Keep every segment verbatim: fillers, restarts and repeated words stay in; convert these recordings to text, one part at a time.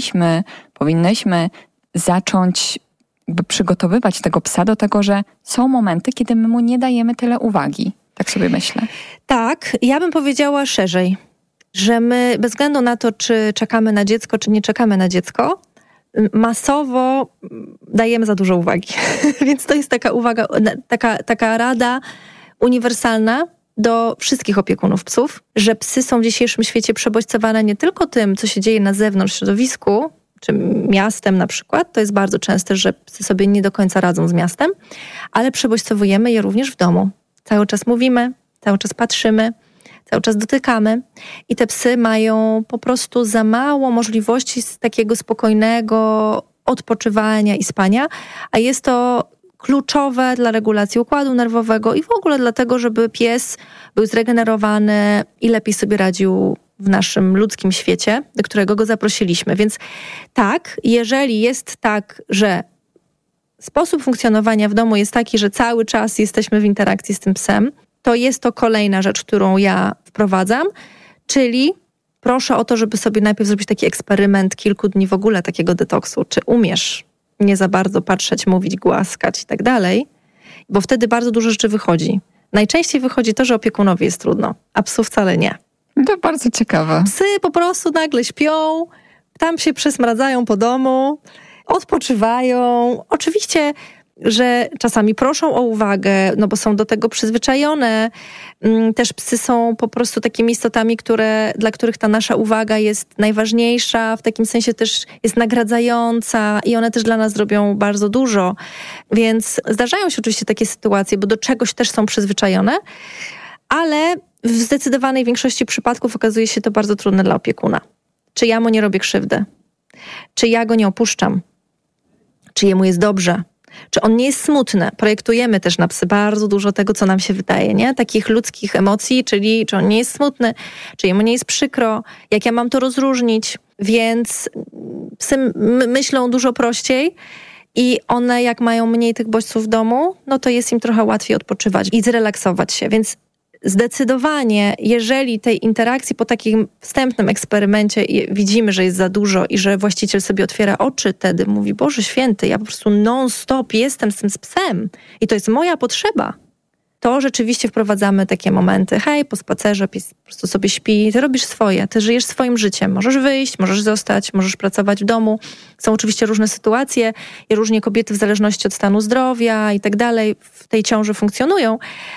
powinniśmy, powinnyśmy zacząć jakby przygotowywać tego psa do tego, że są momenty, kiedy my mu nie dajemy tyle uwagi. Tak sobie myślę. Tak, ja bym powiedziała szerzej, że my bez względu na to, czy czekamy na dziecko, czy nie czekamy na dziecko, masowo dajemy za dużo uwagi. Więc to jest taka uwaga, taka, taka rada uniwersalna do wszystkich opiekunów psów, że psy są w dzisiejszym świecie przebodźcowane nie tylko tym, co się dzieje na zewnątrz w środowisku, czy miastem na przykład, to jest bardzo częste, że psy sobie nie do końca radzą z miastem, ale przebodźcowujemy je również w domu. Cały czas mówimy, cały czas patrzymy, cały czas dotykamy i te psy mają po prostu za mało możliwości z takiego spokojnego odpoczywania i spania, a jest to kluczowe dla regulacji układu nerwowego i w ogóle dlatego, żeby pies był zregenerowany i lepiej sobie radził w naszym ludzkim świecie, do którego go zaprosiliśmy. Więc tak, jeżeli jest tak, że sposób funkcjonowania w domu jest taki, że cały czas jesteśmy w interakcji z tym psem, to jest to kolejna rzecz, którą ja wprowadzam, czyli proszę o to, żeby sobie najpierw zrobić taki eksperyment kilku dni w ogóle takiego detoksu. Czy umiesz nie za bardzo patrzeć, mówić, głaskać i tak dalej, bo wtedy bardzo dużo rzeczy wychodzi. Najczęściej wychodzi to, że opiekunowi jest trudno, a psu wcale nie. To bardzo ciekawe. Psy po prostu nagle śpią, tam się przesmradzają po domu, odpoczywają. Oczywiście, że czasami proszą o uwagę, no bo są do tego przyzwyczajone. Też psy są po prostu takimi istotami, które, dla których ta nasza uwaga jest najważniejsza, w takim sensie też jest nagradzająca i one też dla nas robią bardzo dużo. Więc zdarzają się oczywiście takie sytuacje, bo do czegoś też są przyzwyczajone, ale w zdecydowanej większości przypadków okazuje się to bardzo trudne dla opiekuna. Czy ja mu nie robię krzywdy? Czy ja go nie opuszczam? Czy jemu jest dobrze? Czy on nie jest smutny? Projektujemy też na psy bardzo dużo tego, co nam się wydaje, nie? Takich ludzkich emocji, czyli czy on nie jest smutny, czy jemu nie jest przykro, jak ja mam to rozróżnić. Więc psy m- myślą dużo prościej i one jak mają mniej tych bodźców w domu, no to jest im trochę łatwiej odpoczywać i zrelaksować się. Więc zdecydowanie, jeżeli tej interakcji po takim wstępnym eksperymencie widzimy, że jest za dużo i że właściciel sobie otwiera oczy wtedy, mówi, Boże Święty, ja po prostu non-stop jestem z tym psem i to jest moja potrzeba, to rzeczywiście wprowadzamy takie momenty, hej, po spacerze pies po prostu sobie śpi, ty robisz swoje, ty żyjesz swoim życiem, możesz wyjść, możesz zostać, możesz pracować w domu. Są oczywiście różne sytuacje i różnie kobiety w zależności od stanu zdrowia i tak dalej w tej ciąży funkcjonują,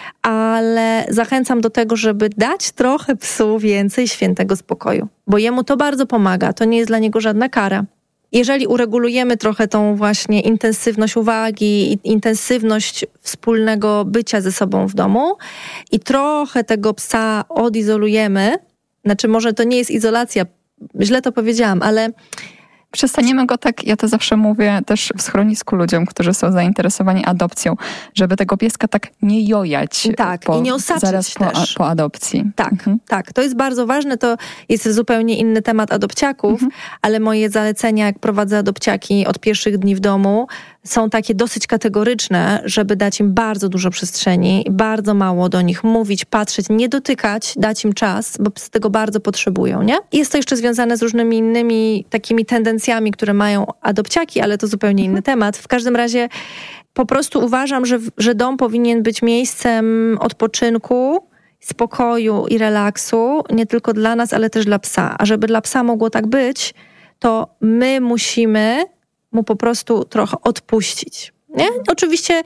ale zachęcam do tego, żeby dać trochę psu więcej świętego spokoju, bo jemu to bardzo pomaga, to nie jest dla niego żadna kara. Jeżeli uregulujemy trochę tą właśnie intensywność uwagi i intensywność wspólnego bycia ze sobą w domu i trochę tego psa odizolujemy, znaczy może to nie jest izolacja, źle to powiedziałam, ale przestaniemy go tak, ja to zawsze mówię też w schronisku ludziom, którzy są zainteresowani adopcją, żeby tego pieska tak nie jojać tak, po, i nie osaczyć zaraz po, też. po adopcji. Tak, mhm. tak. To jest bardzo ważne. To jest zupełnie inny temat adopciaków, mhm. ale moje zalecenia, jak prowadzę adopciaki od pierwszych dni w domu, są takie dosyć kategoryczne, żeby dać im bardzo dużo przestrzeni, bardzo mało do nich mówić, patrzeć, nie dotykać, dać im czas, bo psy tego bardzo potrzebują, nie? Jest to jeszcze związane z różnymi innymi takimi tendencjami, które mają adopciaki, ale to zupełnie inny temat. W każdym razie po prostu uważam, że, że dom powinien być miejscem odpoczynku, spokoju i relaksu, nie tylko dla nas, ale też dla psa. A żeby dla psa mogło tak być, to my musimy mu po prostu trochę odpuścić. Nie? Oczywiście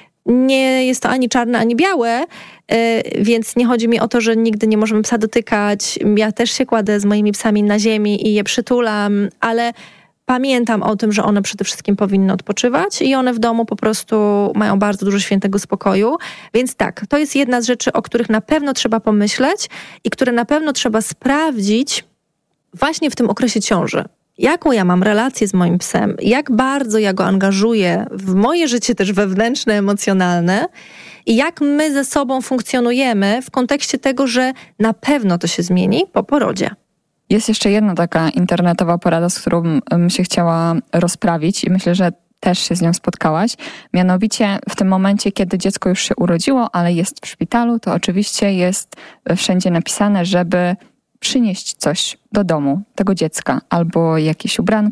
nie jest to ani czarne, ani białe, więc nie chodzi mi o to, że nigdy nie możemy psa dotykać. Ja też się kładę z moimi psami na ziemi i je przytulam, ale pamiętam o tym, że one przede wszystkim powinny odpoczywać i one w domu po prostu mają bardzo dużo świętego spokoju. Więc tak, to jest jedna z rzeczy, o których na pewno trzeba pomyśleć i które na pewno trzeba sprawdzić właśnie w tym okresie ciąży. Jaką ja mam relację z moim psem, jak bardzo ja go angażuję w moje życie też wewnętrzne, emocjonalne i jak my ze sobą funkcjonujemy w kontekście tego, że na pewno to się zmieni po porodzie. Jest jeszcze jedna taka internetowa porada, z którą bym się chciała rozprawić i myślę, że też się z nią spotkałaś. Mianowicie w tym momencie, kiedy dziecko już się urodziło, ale jest w szpitalu, to oczywiście jest wszędzie napisane, żeby przynieść coś do domu tego dziecka, albo jakieś ubranka,